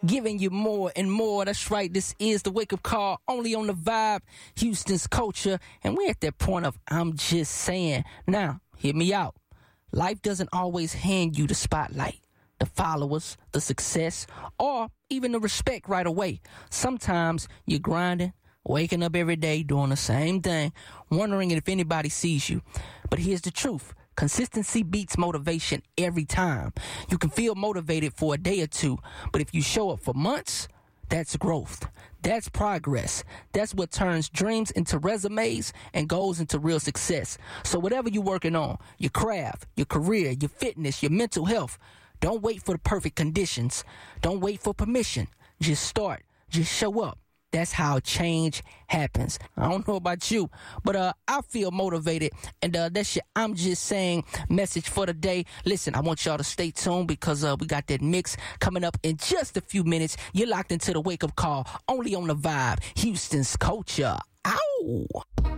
giving you more and more. That's right, this is the Wake Up Call, only on the Vibe, Houston's culture. And we're at that point of I'm just saying. Now, hear me out. Life doesn't always hand you the spotlight, the followers, the success, or even the respect right away. Sometimes you're grinding, waking up every day, doing the same thing, wondering if anybody sees you. But here's the truth. Consistency beats motivation every time. You can feel motivated for a day or two, but if you show up for months, that's growth. That's progress. That's what turns dreams into resumes and goals into real success. So whatever you're working on, your craft, your career, your fitness, your mental health, don't wait for the perfect conditions. Don't wait for permission. Just start. Just show up. That's how change happens. I don't know about you, but I feel motivated, and that's your I'm just saying message for the day. Listen, I want y'all to stay tuned because we got that mix coming up in just a few minutes. You're locked into the Wake Up Call, only on the Vibe, Houston's culture. Ow!